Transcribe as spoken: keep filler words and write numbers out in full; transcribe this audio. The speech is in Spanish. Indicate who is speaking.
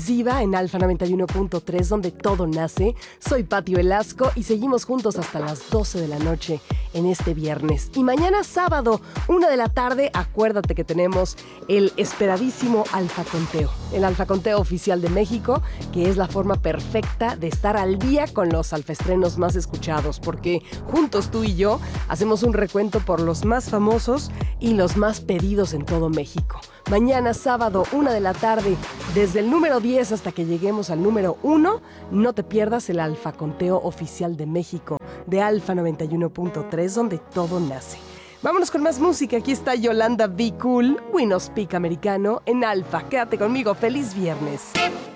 Speaker 1: exclusiva en Alfa noventa y uno punto tres, donde todo nace. Soy Pati Velasco y seguimos juntos hasta las doce de la noche en este viernes. Y mañana sábado, una de la tarde, acuérdate que tenemos el esperadísimo Alfa Conteo. El Alfa Conteo oficial de México, que es la forma perfecta de estar al día con los alfaestrenos más escuchados, porque juntos tú y yo hacemos un recuento por los más famosos y los más pedidos en todo México. Mañana sábado, una de la tarde, desde el número diez hasta que lleguemos al número uno, no te pierdas el Alfa Conteo oficial de México de Alfa noventa y uno punto tres, donde todo nace. Vámonos con más música. Aquí está Yolanda Be Cool, We No Speak americano en Alfa. Quédate conmigo. ¡Feliz viernes!